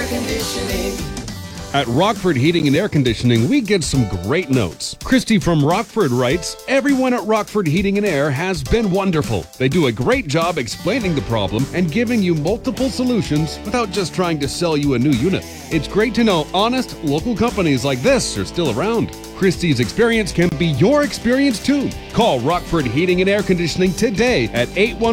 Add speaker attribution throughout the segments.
Speaker 1: Air Conditioning.
Speaker 2: At Rockford Heating and Air Conditioning, we get some great notes. Christy from Rockford writes, "Everyone at Rockford Heating and Air has been wonderful. They do a great job explaining the problem and giving you multiple solutions without just trying to sell you a new unit. It's great to know honest, local companies like this are still around. Christy's experience can be your experience too. Call Rockford Heating and Air Conditioning today at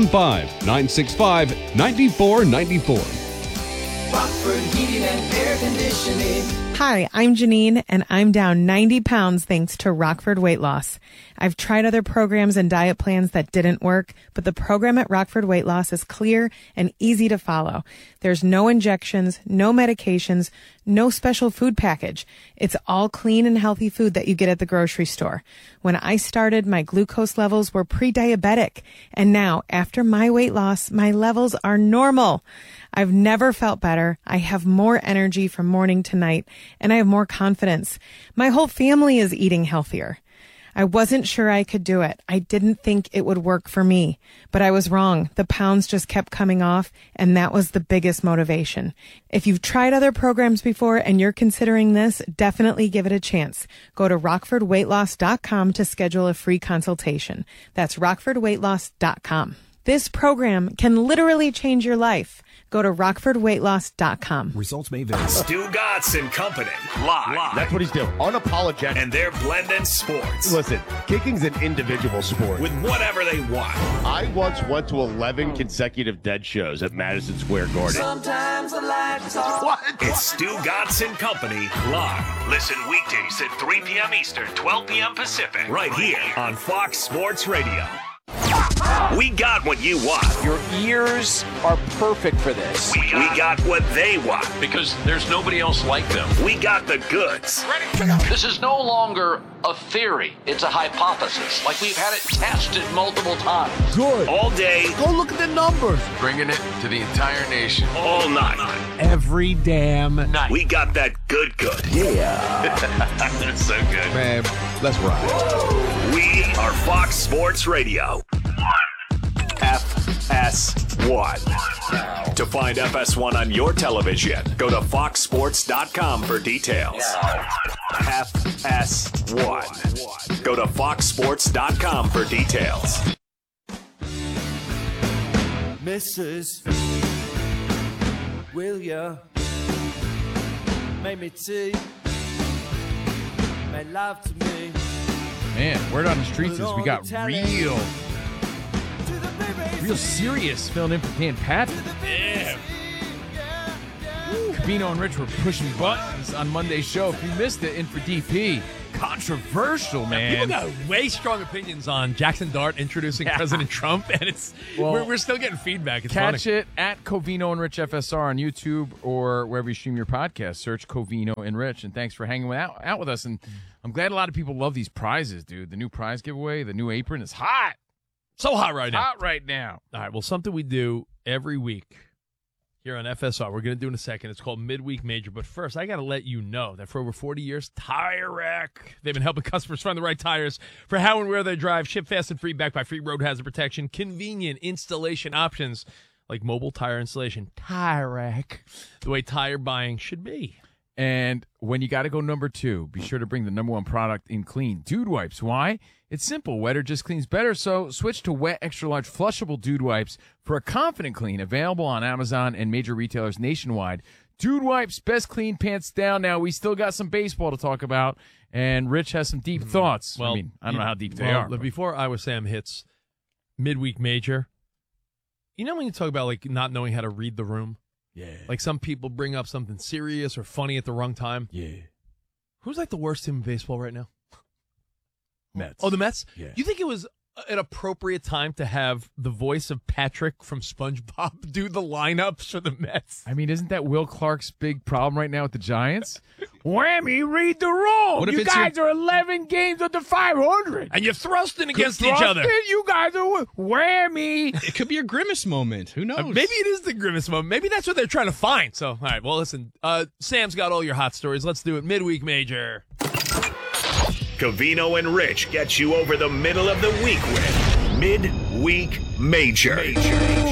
Speaker 2: 815-965-9494.
Speaker 1: Rockford Heating and Air Conditioning.
Speaker 3: Hi, I'm Janine, and I'm down 90 pounds thanks to Rockford Weight Loss. I've tried other programs and diet plans that didn't work, but the program at Rockford Weight Loss is clear and easy to follow. There's no injections, no medications, no special food package. It's all clean and healthy food that you get at the grocery store. When I started, my glucose levels were pre-diabetic, and now, after my weight loss, my levels are normal. I've never felt better. I have more energy from morning to night, and I have more confidence. My whole family is eating healthier. I wasn't sure I could do it. I didn't think it would work for me, but I was wrong. The pounds just kept coming off, and that was the biggest motivation. If you've tried other programs before and you're considering this, definitely give it a chance. Go to rockfordweightloss.com to schedule a free consultation. That's rockfordweightloss.com. This program can literally change your life. Go to rockfordweightloss.com.
Speaker 4: Results may vary.
Speaker 5: Stugotz and Company, live.
Speaker 6: That's what he's doing. Unapologetic.
Speaker 5: And they're blending sports.
Speaker 6: Listen, kicking's an individual sport.
Speaker 5: With whatever they want.
Speaker 6: I once went to 11 consecutive Dead shows at Madison Square Garden.
Speaker 1: Sometimes I like to talk.
Speaker 5: What? It's Stugotz and Company, live. Listen weekdays at 3 p.m. Eastern, 12 p.m. Pacific. Right here on Fox Sports Radio. We got what you want.
Speaker 7: Your ears are perfect for this.
Speaker 5: We got what they want.
Speaker 8: Because there's nobody else like them.
Speaker 5: We got the goods.
Speaker 8: This is no longer a theory. It's a hypothesis. Like we've had it tested multiple times.
Speaker 6: Good.
Speaker 5: All day.
Speaker 6: Go look at the numbers.
Speaker 8: Bringing it to the entire nation.
Speaker 5: All night.
Speaker 4: Every damn
Speaker 8: night.
Speaker 5: We got that good.
Speaker 7: Yeah.
Speaker 5: That's so good.
Speaker 6: Man, let's ride.
Speaker 5: We are Fox Sports Radio. FS1. To find FS1 on your television, go to foxsports.com for details. FS1. Go to foxsports.com for details.
Speaker 9: Mrs. Will ya make me tea? Make love to me.
Speaker 10: Man, word on the streets is we got real serious filling in for Dan Patrick.
Speaker 8: Yeah.
Speaker 10: Covino and Rich were pushing buttons on Monday's show. If you missed it, in for DP. Controversial, man.
Speaker 11: People got way strong opinions on Jackson Dart introducing President Trump, and we're still getting feedback. It's
Speaker 10: catch
Speaker 11: funny.
Speaker 10: it at Covino and Rich FSR on YouTube or wherever you stream your podcast. Search Covino and Rich, and thanks for hanging out with us. And I'm glad a lot of people love these prizes, dude. The new prize giveaway, the new apron is hot.
Speaker 11: So hot right now.
Speaker 10: Hot right now.
Speaker 11: All right, well, something we do every week here on FSR, we're going to do in a second. It's called Midweek Major. But first, I got to let you know that for over 40 years, Tire Rack, they've been helping customers find the right tires for how and where they drive. Ship fast and free, backed by free road hazard protection, convenient installation options like mobile tire installation. Tire Rack, the way tire buying should be.
Speaker 10: And when you got to go number 2, be sure to bring the number 1 product in clean. Dude Wipes. Why? It's simple. Wetter just cleans better, so switch to Wet Extra Large Flushable Dude Wipes for a confident clean. Available on Amazon and major retailers nationwide. Dude Wipes, best clean pants down. Now, we still got some baseball to talk about, and Rich has some deep thoughts.
Speaker 11: Well,
Speaker 10: I don't know how deep they are.
Speaker 11: But before Iowa Sam hits Midweek Major, you know when you talk about like not knowing how to read the room?
Speaker 10: Yeah.
Speaker 11: Like some people bring up something serious or funny at the wrong time.
Speaker 10: Yeah.
Speaker 11: Who's like the worst team in baseball right now?
Speaker 10: Mets.
Speaker 11: Oh, the Mets?
Speaker 10: Yeah.
Speaker 11: You think it was an appropriate time to have the voice of Patrick from SpongeBob do the lineups for the Mets?
Speaker 10: I mean, isn't that Will Clark's big problem right now with the Giants? Whammy, read the room.
Speaker 11: What if
Speaker 10: you guys are 11 games under 500.
Speaker 11: And you're thrusting against each other.
Speaker 10: You guys are whammy.
Speaker 12: It could be a Grimace moment. Who knows?
Speaker 11: Maybe it is the Grimace moment. Maybe that's what they're trying to find. So, all right, well, listen, Sam's got all your hot stories. Let's do it. Midweek Major.
Speaker 5: Covino and Rich get you over the middle of the week with Midweek Major.
Speaker 7: Ooh, I love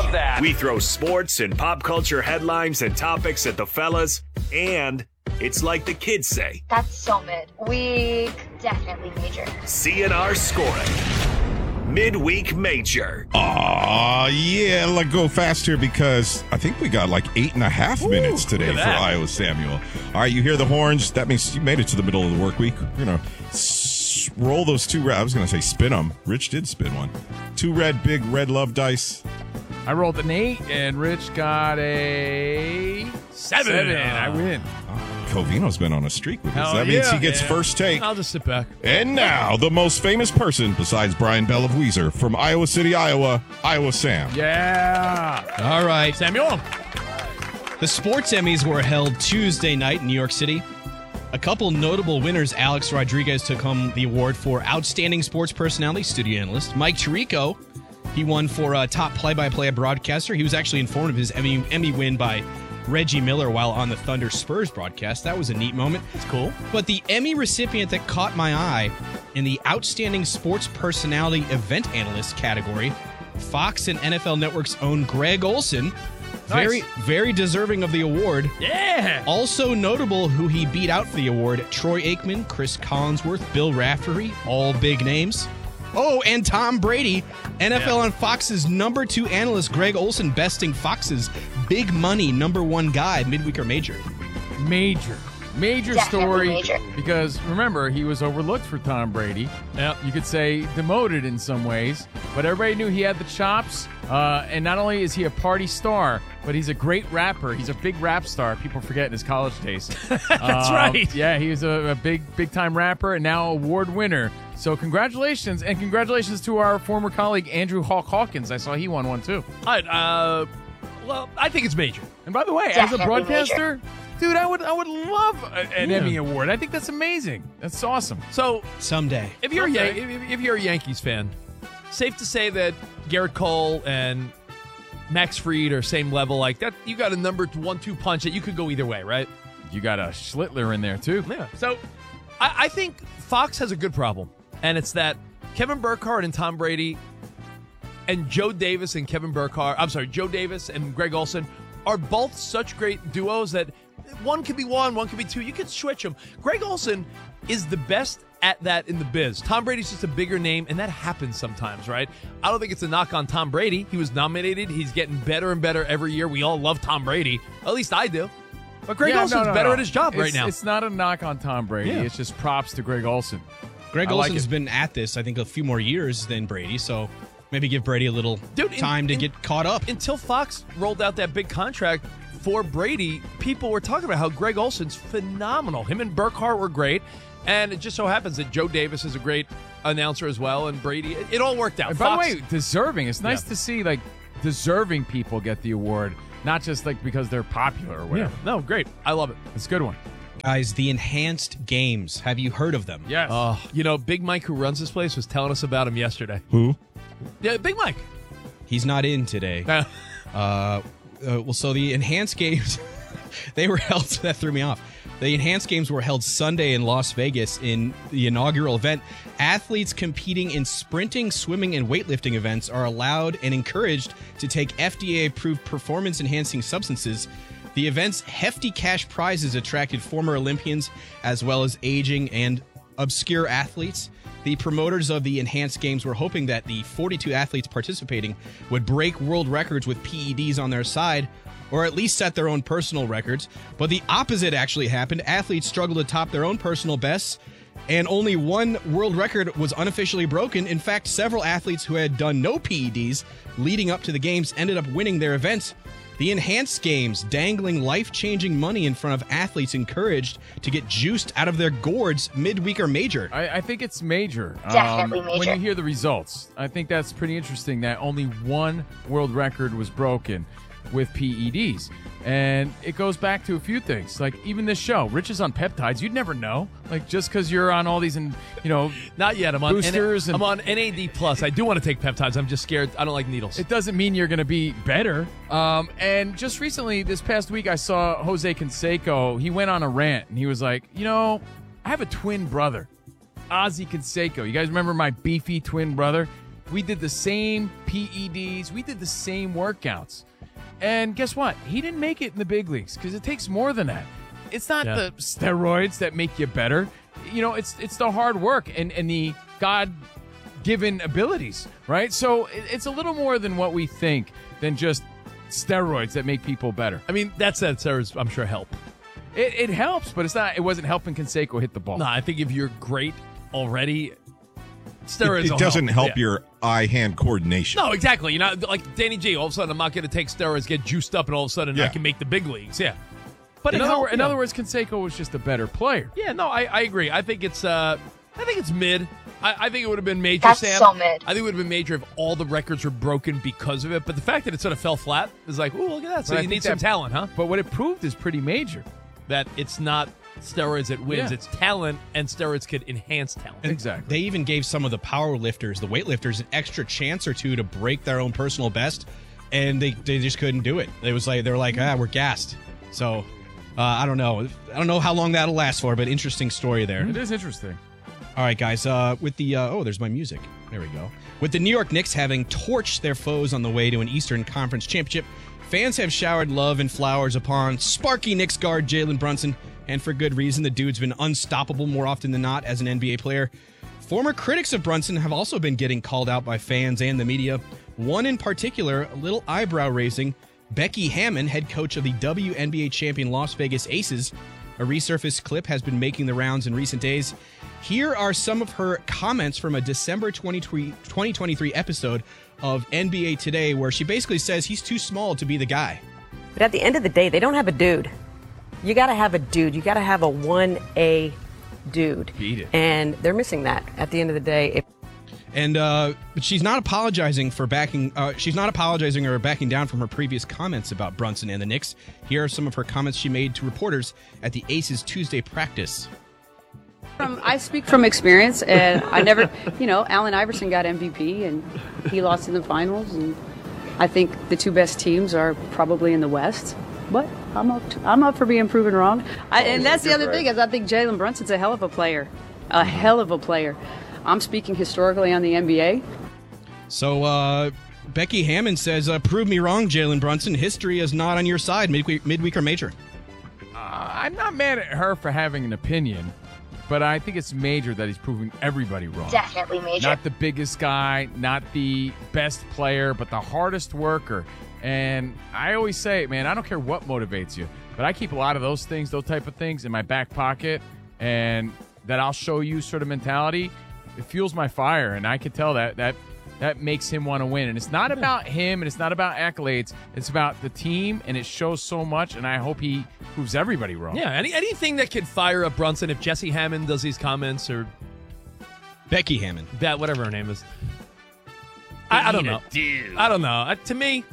Speaker 7: Love that.
Speaker 5: We throw sports and pop culture headlines and topics at the fellas, and it's like the kids say.
Speaker 13: That's so mid. Week definitely major.
Speaker 5: CNR scoring. Midweek Major.
Speaker 14: Aw, yeah, let's go fast here because I think we got like 8.5 minutes today for Iowa Samuel. All right, you hear the horns. That means you made it to the middle of the work week. We're going to roll those two. I was going to say spin them. Rich did spin one. 2 big red love dice.
Speaker 10: I rolled an 8, and Rich got a 7. I win.
Speaker 14: Covino's been on a streak with this.
Speaker 11: Hell
Speaker 14: That means
Speaker 11: yeah.
Speaker 14: he gets first take.
Speaker 11: I'll just sit back.
Speaker 14: And now, the most famous person besides Brian Bell of Weezer from Iowa City, Iowa, Iowa Sam.
Speaker 10: Yeah.
Speaker 12: All right.
Speaker 11: Samuel.
Speaker 12: The sports Emmys were held Tuesday night in New York City. A couple notable winners. Alex Rodriguez took home the award for Outstanding Sports Personality, studio analyst. Mike Tirico, he won for top play-by-play broadcaster. He was actually informed of his Emmy win by Reggie Miller while on the Thunder Spurs broadcast. That was a neat moment.
Speaker 11: It's cool.
Speaker 12: But the Emmy recipient that caught my eye in the Outstanding Sports Personality Event Analyst category, Fox and NFL Network's own Greg Olsen, very, very deserving of the award.
Speaker 11: Yeah.
Speaker 12: Also notable who he beat out for the award, Troy Aikman, Chris Collinsworth, Bill Raftery, all big names. Oh, and Tom Brady, NFL on Fox's number 2 analyst, Greg Olsen, besting Fox's big money number 1 guy, midweek or major.
Speaker 10: Major story.
Speaker 13: Major.
Speaker 10: Because remember, he was overlooked for Tom Brady.
Speaker 11: Yep.
Speaker 10: You could say demoted in some ways, but everybody knew he had the chops. And not only is he a party star, but he's a great rapper. He's a big rap star. People forget in his college days.
Speaker 11: That's right.
Speaker 10: Yeah, he was a big time rapper and now award winner. So congratulations, and congratulations to our former colleague Andrew Hawk Hawkins. I saw he won one too.
Speaker 11: Well, I think it's major.
Speaker 10: And by the way,
Speaker 13: Definitely
Speaker 10: as a broadcaster,
Speaker 13: major.
Speaker 10: dude, I would love an Emmy award. I think that's amazing. That's awesome.
Speaker 11: So
Speaker 12: Someday.
Speaker 11: if you're if you're a Yankees fan, safe to say that Garrett Cole and Max Fried are same level like that. You got a number 1-2 punch that you could go either way, right?
Speaker 10: You got a Schlittler in there too.
Speaker 11: Yeah. So I think Fox has a good problem, and it's that Kevin Burkhardt and Tom Brady and Joe Davis and Joe Davis and Greg Olsen are both such great duos that one could be 1, one could be 2. You could switch them. Greg Olsen is the best at that in the biz. Tom Brady's just a bigger name, and that happens sometimes, right? I don't think it's a knock on Tom Brady. He was nominated. He's getting better and better every year. We all love Tom Brady. At least I do. But Greg Olsen's better at his job right now.
Speaker 10: It's not a knock on Tom Brady.
Speaker 11: Yeah.
Speaker 10: It's just props to Greg Olsen.
Speaker 12: Greg Olsen's been at this, I think, a few more years than Brady, so maybe give Brady a little time to get caught up.
Speaker 11: Until Fox rolled out that big contract for Brady, people were talking about how Greg Olsen's phenomenal. Him and Burkhardt were great, and it just so happens that Joe Davis is a great announcer as well, and Brady. It all worked out.
Speaker 10: And by the way, deserving. It's nice to see deserving people get the award, not just because they're popular or whatever.
Speaker 11: Yeah. No, great. I love it.
Speaker 10: It's a good one.
Speaker 12: Guys, the Enhanced Games. Have you heard of them?
Speaker 10: Yes.
Speaker 11: Big Mike, who runs this place, was telling us about him yesterday.
Speaker 14: Who?
Speaker 11: Yeah, Big Mike.
Speaker 12: He's not in today. So the Enhanced Games, they were held. That threw me off. The Enhanced Games were held Sunday in Las Vegas in the inaugural event. Athletes competing in sprinting, swimming, and weightlifting events are allowed and encouraged to take FDA-approved performance-enhancing substances. The event's hefty cash prizes attracted former Olympians as well as aging and obscure athletes. The promoters of the Enhanced Games were hoping that the 42 athletes participating would break world records with PEDs on their side, or at least set their own personal records. But the opposite actually happened. Athletes struggled to top their own personal bests, and only one world record was unofficially broken. In fact, several athletes who had done no PEDs leading up to the games ended up winning their events. The Enhanced Games, dangling life-changing money in front of athletes encouraged to get juiced out of their gourds midweek or major.
Speaker 10: I think it's major.
Speaker 13: Definitely major.
Speaker 10: When you hear the results, I think that's pretty interesting that only one world record was broken with PEDs. And it goes back to a few things. Like, even this show, Rich is on peptides. You'd never know. Like, just because you're on all these,
Speaker 11: not yet. I'm on
Speaker 10: boosters.
Speaker 11: I'm on NAD+. I do want to take peptides. I'm just scared. I don't like needles.
Speaker 10: It doesn't mean you're going to be better. And just recently, this past week, I saw Jose Canseco. He went on a rant, and he was like, I have a twin brother, Ozzy Canseco. You guys remember my beefy twin brother? We did the same PEDs. We did the same workouts. And guess what? He didn't make it in the big leagues because it takes more than that. It's not the steroids that make you better. You know, it's the hard work and the God-given abilities, right? So it's a little more than what we think than just steroids that make people better.
Speaker 11: I mean, that said, steroids, I'm sure, help.
Speaker 10: It helps, but it wasn't helping Canseco hit the ball.
Speaker 11: No, I think if you're great already, steroids
Speaker 14: it doesn't help your eye-hand coordination.
Speaker 11: No, exactly. You're not like Danny G. All of a sudden, I'm not going to take steroids, get juiced up, and all of a sudden I can make the big leagues. Yeah. But
Speaker 10: in other words, Canseco was just a better player.
Speaker 11: Yeah, no, I agree. I think it's mid. I think it would have been major,
Speaker 13: That's
Speaker 11: Sam.
Speaker 13: so mid.
Speaker 11: I think it would have been major if all the records were broken because of it. But the fact that it sort of fell flat is like, ooh, look at that. So you need some talent, huh?
Speaker 10: But what it proved is pretty major.
Speaker 11: That it's not steroids that wins.
Speaker 10: Yeah.
Speaker 11: It's talent, and steroids could enhance talent.
Speaker 10: Exactly.
Speaker 12: They even gave some of the power lifters, the weightlifters, an extra chance or two to break their own personal best, and they just couldn't do it. They were like, we're gassed. So I don't know. I don't know how long that'll last for, but interesting story there.
Speaker 10: It is interesting.
Speaker 12: All right, guys. With the there's my music. There we go. With the New York Knicks having torched their foes on the way to an Eastern Conference championship, fans have showered love and flowers upon Sparky Knicks guard Jalen Brunson, and for good reason. The dude's been unstoppable more often than not as an NBA player. Former critics of Brunson have also been getting called out by fans and the media. One in particular, a little eyebrow-raising. Becky Hammon, head coach of the WNBA champion Las Vegas Aces. A resurfaced clip has been making the rounds in recent days. Here are some of her comments from a December 2023 episode of NBA Today, where she basically says he's too small to be the guy.
Speaker 15: But at the end of the day, they don't have a dude. You got to have a dude. You got to have a 1A dude.
Speaker 10: Beat it.
Speaker 15: And they're missing that at the end of the day.
Speaker 12: But she's not apologizing for backing. She's not apologizing or backing down from her previous comments about Brunson and the Knicks. Here are some of her comments she made to reporters at the Aces Tuesday practice.
Speaker 16: I speak from experience, and I never, Allen Iverson got MVP, and he lost in the finals, and I think the two best teams are probably in the West. But I'm up for being proven wrong. And that's the other thing is I think Jalen Brunson's a hell of a player, I'm speaking historically on the NBA.
Speaker 12: So Becky Hammon says, "Prove me wrong, Jalen Brunson. History is not on your side, midweek or major."
Speaker 10: I'm not mad at her for having an opinion, but I think it's major that he's proving everybody wrong.
Speaker 13: Definitely major.
Speaker 10: Not the biggest guy, not the best player, but the hardest worker. And I always say, man, I don't care what motivates you, but I keep a lot of those type of things in my back pocket, and that I'll show you sort of mentality. It fuels my fire, and I can tell that makes him want to win. And it's not about him, and it's not about accolades. It's about the team, and it shows so much, and I hope he proves everybody wrong.
Speaker 11: Yeah, anything that could fire up Brunson, if Jesse Hammond does these comments, or
Speaker 12: Becky Hammon.
Speaker 11: That, whatever her name is. I don't know. I don't know. To me,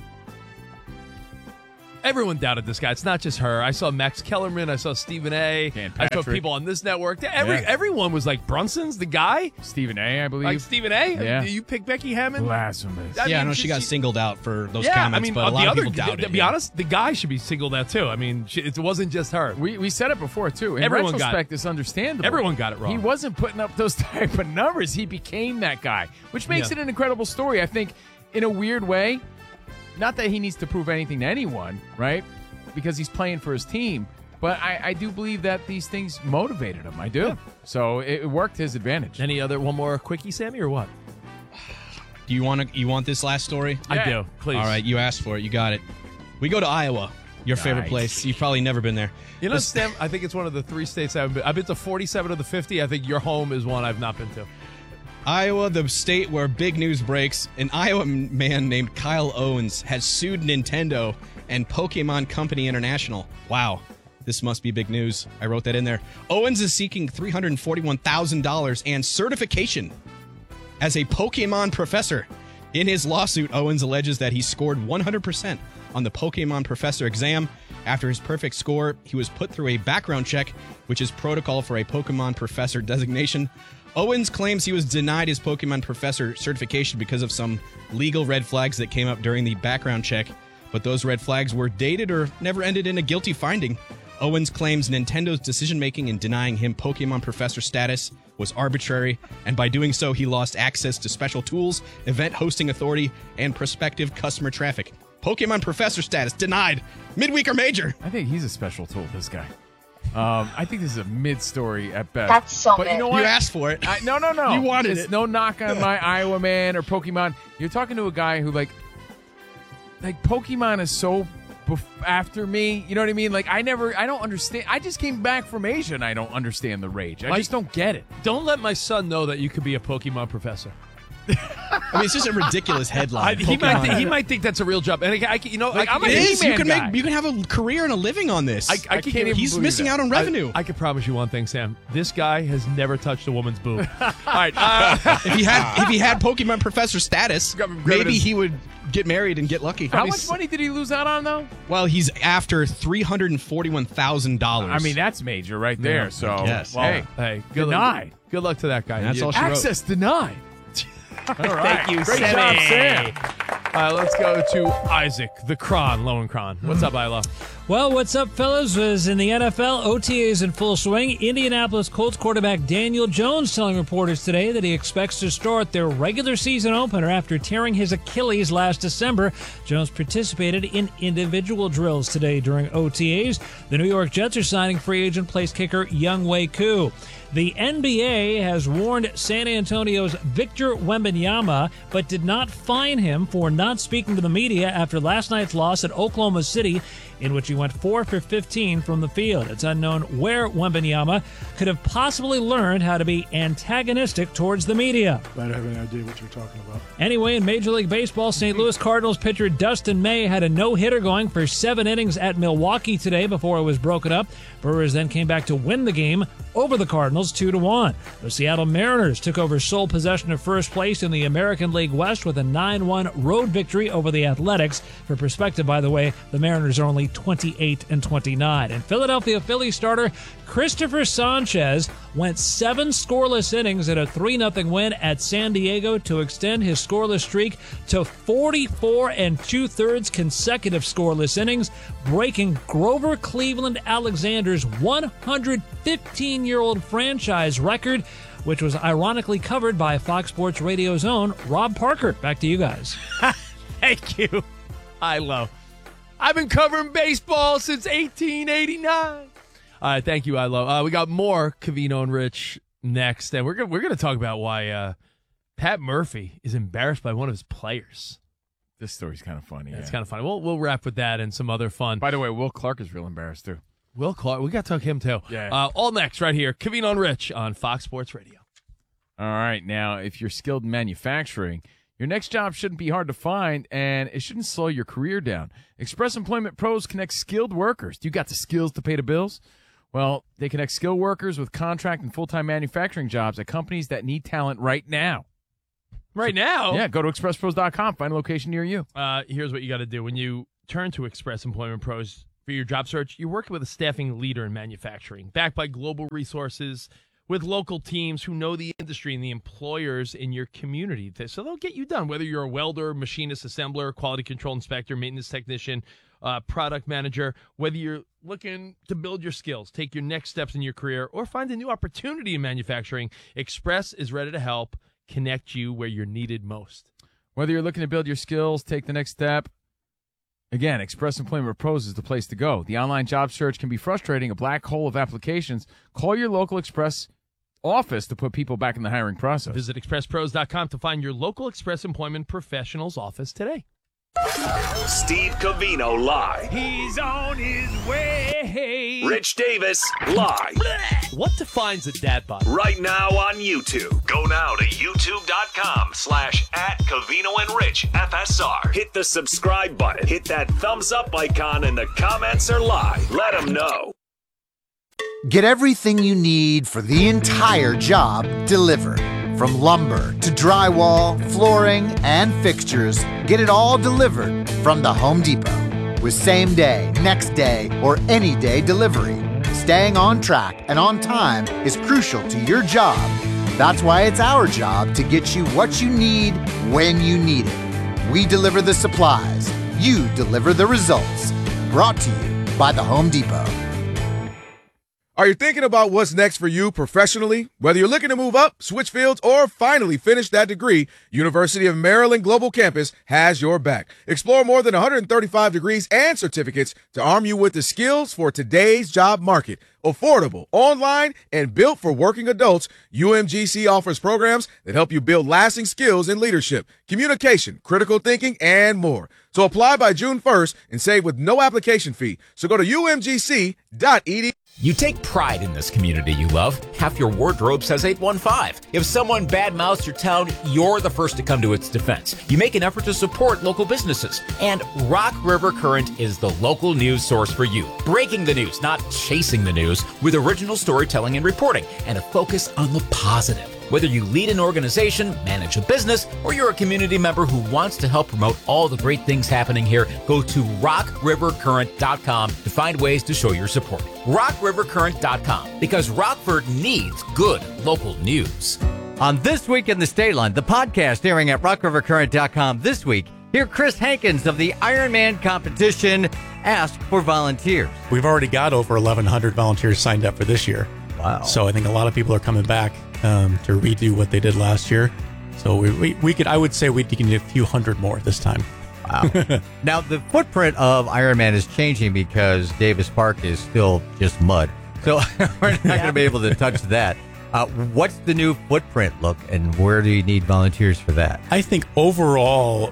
Speaker 11: everyone doubted this guy. It's not just her. I saw Max Kellerman. I saw Stephen A. I saw people on this network. Everyone was like, Brunson's the guy?
Speaker 10: Stephen A., I believe.
Speaker 11: Like Stephen A.?
Speaker 10: Yeah.
Speaker 11: You pick Becky Hammond?
Speaker 10: Blasphemous.
Speaker 12: I know she got singled out for those comments, but a lot of people doubted it.
Speaker 11: To be honest, the guy should be singled out too. I mean, it wasn't just her.
Speaker 10: We said it before too. In
Speaker 11: Everyone
Speaker 10: retrospect, it's understandable.
Speaker 11: Everyone got it wrong.
Speaker 10: He wasn't putting up those type of numbers. He became that guy, which makes it an incredible story. I think, in a weird way, not that he needs to prove anything to anyone, right? Because he's playing for his team. But I do believe that these things motivated him. I do. Yeah. So it worked his advantage.
Speaker 11: One more quickie, Sammy, or what?
Speaker 12: Do you want this last story?
Speaker 11: Yeah. I do. Please.
Speaker 12: All right, you asked for it. You got it. We go to Iowa, your favorite place. You've probably never been there.
Speaker 11: You know, Sam, I think it's one of the 3 states I haven't been. I've been to 47 of the 50. I think your home is one I've not been to.
Speaker 12: Iowa, the state where big news breaks. An Iowa man named Kyle Owens has sued Nintendo and Pokemon Company International. Wow, this must be big news. I wrote that in there. Owens is seeking $341,000 and certification as a Pokemon professor. In his lawsuit, Owens alleges that he scored 100% on the Pokemon Professor exam. After his perfect score, he was put through a background check, which is protocol for a Pokemon Professor designation. Owens claims he was denied his Pokemon Professor certification because of some legal red flags that came up during the background check, but those red flags were dated or never ended in a guilty finding. Owens claims Nintendo's decision-making in denying him Pokemon Professor status was arbitrary, and by doing so, he lost access to special tools, event hosting authority, and prospective customer traffic. Pokemon Professor status denied. Midweek or major?
Speaker 10: I think he's a special tool, this guy. I think this is a mid-story at best.
Speaker 13: That's so
Speaker 10: But
Speaker 13: mid.
Speaker 10: you know what?
Speaker 12: You asked for it.
Speaker 10: No.
Speaker 12: You wanted
Speaker 10: it's
Speaker 12: it.
Speaker 10: no knock on my Iowa man or Pokemon. You're talking to a guy who, like Pokemon is so after me. You know what I mean? Like, I don't understand. I just came back from Asia, and I don't understand the rage. I just don't get it.
Speaker 11: Don't let my son know that you could be a Pokemon professor.
Speaker 12: I mean, it's just a ridiculous headline.
Speaker 11: He might think that's a real job, and I'm
Speaker 12: It is. You can
Speaker 11: guy.
Speaker 12: you can have a career and a living on this.
Speaker 11: I can't even
Speaker 12: He's
Speaker 11: believe
Speaker 12: missing
Speaker 11: that.
Speaker 12: out on revenue.
Speaker 11: I can promise you one thing, Sam. This guy has never touched a woman's boob. All right.
Speaker 12: if he had Pokemon Professor status, maybe he would get married and get lucky.
Speaker 10: How much money did he lose out on, though?
Speaker 12: Well, he's after $341,000.
Speaker 10: I mean, that's major right there.
Speaker 12: Yeah,
Speaker 10: so,
Speaker 12: yes.
Speaker 10: well,
Speaker 11: hey,
Speaker 10: denied.
Speaker 11: Good luck to that guy.
Speaker 12: That's all she wrote.
Speaker 10: Access denied. All right.
Speaker 11: Thank you,
Speaker 10: Great
Speaker 11: Sammy.
Speaker 10: job, Sam.
Speaker 11: All right, let's go to Isaac, the Kron, Lowenkron. What's up, Isla?
Speaker 17: Well, what's up, fellas? Was in the NFL, OTAs in full swing. Indianapolis Colts quarterback Daniel Jones telling reporters today that he expects to start their regular season opener after tearing his Achilles last December. Jones participated in individual drills today during OTAs. The New York Jets are signing free agent place kicker Younghoe Koo. The NBA has warned San Antonio's Victor Wembanyama, but did not fine him for not speaking to the media after last night's loss at Oklahoma City, in which he went 4 for 15 from the field. It's unknown where Wembanyama could have possibly learned how to be antagonistic towards the media.
Speaker 18: I don't have any idea what you're talking about.
Speaker 17: Anyway, in Major League Baseball, St. Louis Cardinals pitcher Dustin May had a no-hitter going for 7 innings at Milwaukee today before it was broken up. Brewers then came back to win the game over the Cardinals 2-1. The Seattle Mariners took over sole possession of first place in the American League West with a 9-1 road victory over the Athletics. For perspective, by the way, the Mariners are only 28-29. And Philadelphia Phillies starter Christopher Sanchez went 7 scoreless innings in a 3-0 win at San Diego to extend his scoreless streak to 44 2/3 consecutive scoreless innings, breaking Grover Cleveland Alexander's 115-year-old franchise record, which was ironically covered by Fox Sports Radio's own Rob Parker. Back to you guys.
Speaker 11: Thank you, Ilo. I've been covering baseball since 1889. All right, thank you, Ilo. We got more Covino and Rich next, and we're gonna talk about why Pat Murphy is embarrassed by one of his players.
Speaker 10: This story's kind of funny.
Speaker 11: It's kind of funny. We'll wrap with that and some other fun.
Speaker 10: By the way, Will Clark is real embarrassed, too.
Speaker 11: Will Clark, we got to talk him, too.
Speaker 10: Yeah.
Speaker 11: All next right here, Covino and Rich on Fox Sports Radio.
Speaker 10: All right. Now, if you're skilled in manufacturing, your next job shouldn't be hard to find, and it shouldn't slow your career down. Express Employment Pros connect skilled workers. Do you got the skills to pay the bills? Well, they connect skilled workers with contract and full-time manufacturing jobs at companies that need talent right now.
Speaker 11: Right now?
Speaker 10: Yeah, go to expresspros.com. Find a location near you.
Speaker 11: Here's what you got to do. When you turn to Express Employment Pros for your job search, you're working with a staffing leader in manufacturing, backed by global resources, with local teams who know the industry and the employers in your community. So they'll get you done, whether you're a welder, machinist, assembler, quality control inspector, maintenance technician, product manager, whether you're looking to build your skills, take your next steps in your career, or find a new opportunity in manufacturing. Express is ready to help connect you where you're needed most.
Speaker 10: Whether you're looking to build your skills, take the next step, again, Express Employment Pros is the place to go. The online job search can be frustrating, a black hole of applications. Call your local Express office to put people back in the hiring process.
Speaker 11: Visit expresspros.com to find your local Express Employment Professionals office today.
Speaker 5: Steve Covino live.
Speaker 11: He's on his way.
Speaker 5: Rich Davis live.
Speaker 11: What defines a dad bod?
Speaker 5: Right now on YouTube. Go now to youtube.com/@CovinoandRichFSR. Hit the subscribe button. Hit that thumbs up icon, and the comments are live. Let them know.
Speaker 19: Get everything you need for the entire job delivered. From lumber to drywall, flooring, and fixtures, get it all delivered from the Home Depot. With same day, next day, or any day delivery, staying on track and on time is crucial to your job. That's why it's our job to get you what you need when you need it. We deliver the supplies. You deliver the results. Brought to you by the Home Depot.
Speaker 20: Are you thinking about what's next for you professionally? Whether you're looking to move up, switch fields, or finally finish that degree, University of Maryland Global Campus has your back. Explore more than 135 degrees and certificates to arm you with the skills for today's job market. Affordable, online, and built for working adults, UMGC offers programs that help you build lasting skills in leadership, communication, critical thinking, and more. So apply by June 1st and save with no application fee. So go to umgc.edu.
Speaker 21: You take pride in this community you love. Half your wardrobe says 815. If someone badmouths your town, you're the first to come to its defense. You make an effort to support local businesses. And Rock River Current is the local news source for you. Breaking the news, not chasing the news, with original storytelling and reporting, and a focus on the positive. Whether you lead an organization, manage a business, or you're a community member who wants to help promote all the great things happening here, go to rockrivercurrent.com to find ways to show your support. rockrivercurrent.com, because Rockford needs good local news.
Speaker 22: On This Week in the State Line, the podcast airing at rockrivercurrent.com this week, hear Chris Hankins of the Ironman competition ask for volunteers.
Speaker 23: We've already got over 1,100 volunteers signed up for this year.
Speaker 22: Wow.
Speaker 23: So I think a lot of people are coming back to redo what they did last year. So we could, I would say we can do a few hundred more this time.
Speaker 22: Wow. Now, the footprint of Ironman is changing because Davis Park is still just mud. So we're not going to be able to touch that. What's the new footprint look, and where do you need volunteers for that?
Speaker 23: I think overall,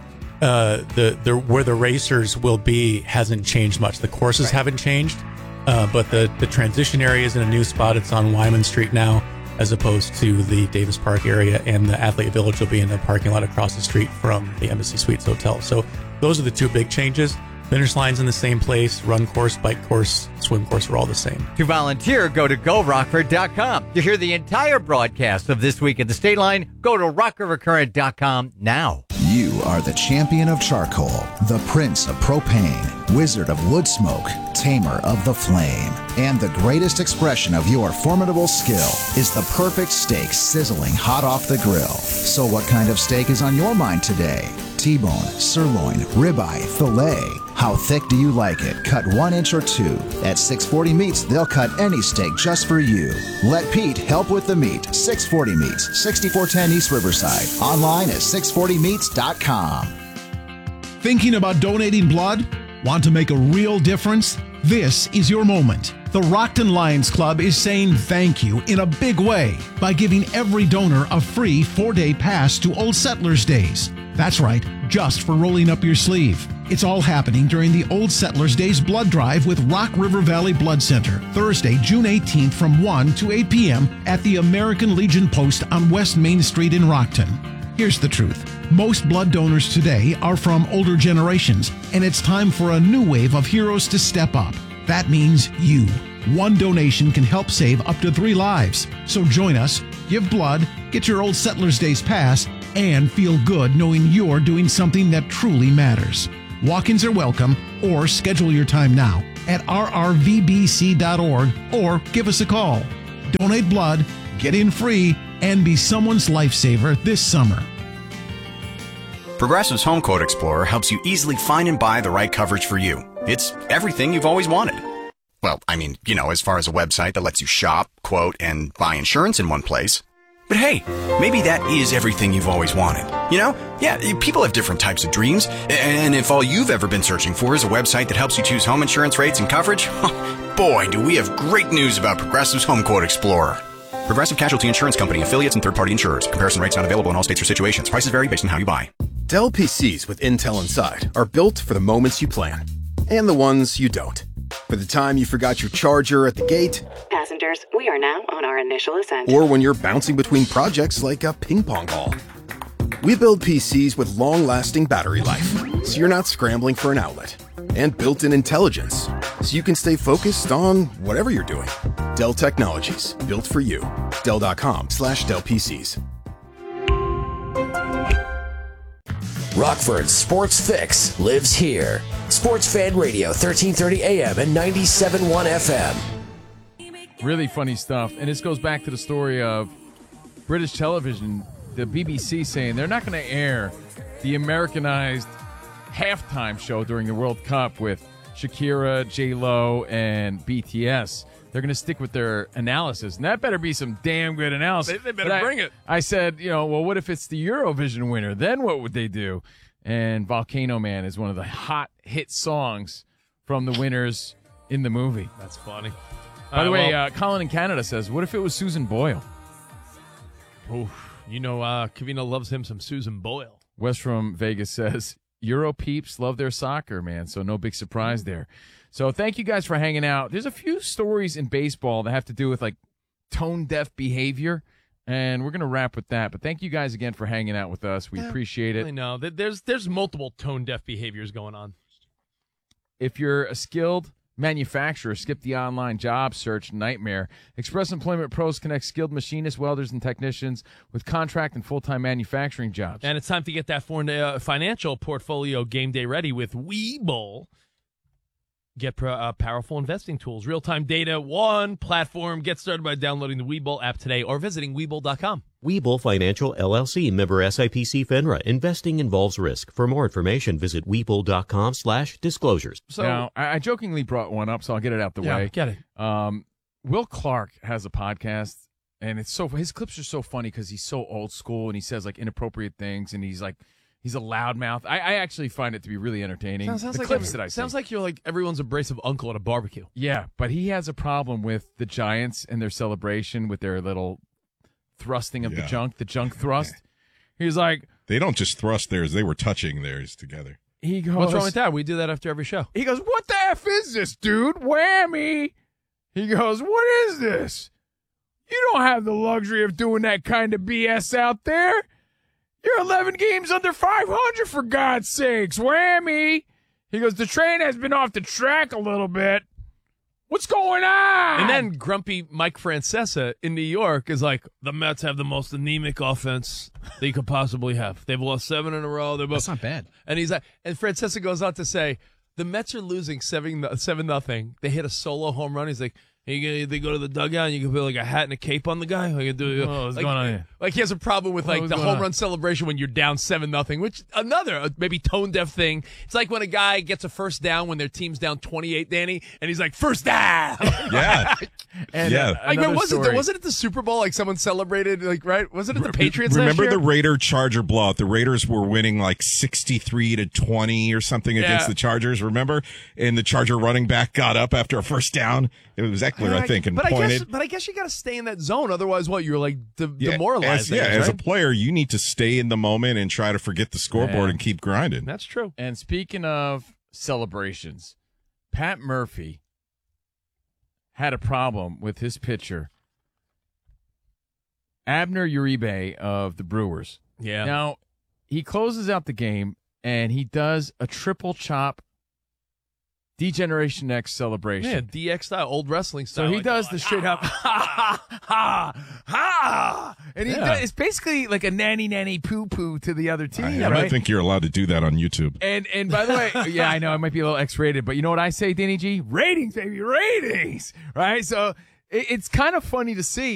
Speaker 23: where the racers will be hasn't changed much. The courses haven't changed, but the transition area is in a new spot. It's on Wyman Street now, as opposed to the Davis Park area, and the Athlete Village will be in the parking lot across the street from the Embassy Suites Hotel. So those are the two big changes. Finish line's in the same place. Run course, bike course, swim course are all the same.
Speaker 22: To volunteer, go to GoRockford.com. To hear the entire broadcast of This Week at the State Line, go to RockRiverCurrent.com now.
Speaker 24: You are the champion of charcoal, the prince of propane, wizard of wood smoke, tamer of the flame. And the greatest expression of your formidable skill is the perfect steak sizzling hot off the grill. So what kind of steak is on your mind today? T-bone, sirloin, ribeye, filet. How thick do you like it? Cut 1 inch or 2. At 640 Meats, they'll cut any steak just for you. Let Pete help with the meat. 640 Meats, 6410 East Riverside. Online at 640meats.com.
Speaker 25: Thinking about donating blood? Want to make a real difference? This is your moment. The Rockton Lions Club is saying thank you in a big way by giving every donor a free 4-day pass to Old Settlers Days. That's right, just for rolling up your sleeve. It's all happening during the Old Settlers Days blood drive with Rock River Valley Blood Center, Thursday, June 18th from 1 to 8 p.m. at the American Legion Post on West Main Street in Rockton. Here's the truth. Most blood donors today are from older generations, and it's time for a new wave of heroes to step up. That means you. One donation can help save up to 3 lives. So join us, give blood, get your Old Settlers Days pass, and feel good knowing you're doing something that truly matters. Walk-ins are welcome, or schedule your time now at rrvbc.org or give us a call. Donate blood, get in free, and be someone's lifesaver this summer.
Speaker 26: Progressive's Home Quote Explorer helps you easily find and buy the right coverage for you. It's everything you've always wanted. Well, I mean, as far as a website that lets you shop, quote, and buy insurance in one place. But hey, maybe that is everything you've always wanted. Yeah, people have different types of dreams. And if all you've ever been searching for is a website that helps you choose home insurance rates and coverage, boy, do we have great news about Progressive's Home Quote Explorer. Progressive Casualty Insurance Company, affiliates, and third-party insurers. Comparison rates not available in all states or situations. Prices vary based on how you buy.
Speaker 27: Dell PCs with Intel inside are built for the moments you plan and the ones you don't. For the time you forgot your charger at the gate.
Speaker 28: Passengers, we are now on our initial ascent.
Speaker 27: Or when you're bouncing between projects like a ping pong ball. We build PCs with long-lasting battery life, so you're not scrambling for an outlet. And built-in intelligence, so you can stay focused on whatever you're doing. Dell Technologies, built for you. Dell.com/Dell PCs.
Speaker 29: Rockford's Sports Fix lives here. Sports Fan Radio, 1330 AM and 97.1 FM.
Speaker 10: Really funny stuff. And this goes back to the story of British television, the BBC saying they're not going to air the Americanized halftime show during the World Cup with Shakira, J-Lo, and BTS. they're going to stick with their analysis. And that better be some damn good analysis.
Speaker 11: They better bring it.
Speaker 10: I said, well, what if it's the Eurovision winner? Then what would they do? And Volcano Man is one of the hot hit songs from the winners in the movie.
Speaker 11: That's funny.
Speaker 10: By the way, Colin in Canada says, what if it was Susan Boyle?
Speaker 11: Oof. Kavina loves him some Susan Boyle.
Speaker 10: Wes from Vegas says, Euro peeps love their soccer, man, so no big surprise there. So thank you guys for hanging out. There's a few stories in baseball that have to do with, like, tone-deaf behavior, and we're going to wrap with that. But thank you guys again for hanging out with us. We appreciate it.
Speaker 11: I know. There's multiple tone-deaf behaviors going on.
Speaker 10: If you're a skilled manufacturer, skip the online job search nightmare. Express Employment Pros connects skilled machinists, welders, and technicians with contract and full-time manufacturing jobs.
Speaker 11: And it's time to get that financial portfolio game day ready with Webull. Get powerful investing tools, real-time data, one platform. Get started by downloading the Webull app today or visiting Webull.com.
Speaker 1: Webull Financial, LLC, member SIPC FINRA. Investing involves risk. For more information, visit Webull.com/disclosures.
Speaker 10: So now, I jokingly brought one up, so I'll get it out the way.
Speaker 11: Get it.
Speaker 10: Will Clark has a podcast, and his clips are so funny because he's so old school, and he says, like, inappropriate things, and he's a loudmouth. I actually find it to be really entertaining.
Speaker 11: Sounds
Speaker 10: like
Speaker 11: you're like everyone's abrasive uncle at a barbecue.
Speaker 10: Yeah, but he has a problem with the Giants and their celebration with their little thrusting of the junk thrust. He's like,
Speaker 2: they don't just thrust theirs; they were touching theirs together.
Speaker 10: He goes,
Speaker 11: what's wrong with that? We do that after every show.
Speaker 10: He goes, what the F is this, dude? Whammy. He goes, what is this? You don't have the luxury of doing that kind of BS out there. You're 11 games under 500, for God's sakes. Whammy. He goes, the train has been off the track a little bit. What's going on?
Speaker 11: And then grumpy Mike Francesa in New York is like, the Mets have the most anemic offense they could possibly have. They've lost 7 in a row.
Speaker 12: That's not bad.
Speaker 11: And he's like, and Francesa goes on to say, the Mets are losing 7-0. They hit a solo home run. He's like, they go to the dugout and you can put like a hat and a cape on the guy. What's
Speaker 10: going on here?
Speaker 11: Like he has a problem with like the home run celebration when you're down 7-0, which another maybe tone deaf thing. It's like when a guy gets a first down when their team's down 28, Danny, and he's like, first down.
Speaker 2: Yeah.
Speaker 10: And
Speaker 11: like when wasn't it the Super Bowl? Like someone celebrated, like right? Wasn't it the Patriots?
Speaker 2: Remember
Speaker 11: last year?
Speaker 2: the Raider-Charger blowout? The Raiders were winning like 63-20 or something against the Chargers. Remember? And the Charger running back got up after a first down. It was Eckler, I think, and pointed.
Speaker 11: But I guess you got to stay in that zone. Otherwise, you're like demoralized.
Speaker 2: As a player, you need to stay in the moment and try to forget the scoreboard and keep grinding.
Speaker 11: That's true.
Speaker 10: And speaking of celebrations, Pat Murphy had a problem with his pitcher, Abner Uribe of the Brewers.
Speaker 11: Yeah.
Speaker 10: Now, he closes out the game, and he does a triple chop D-Generation X celebration.
Speaker 11: Yeah, DX style, old wrestling style.
Speaker 10: So he does the straight up, ha, ha, ha. And it's basically like a nanny poo-poo to the other team.
Speaker 2: I don't think you're allowed to do that on YouTube.
Speaker 10: And by the way, yeah, I know, it might be a little X-rated, but you know what I say, Danny G? Ratings, baby, ratings, right? So it's kind of funny to see.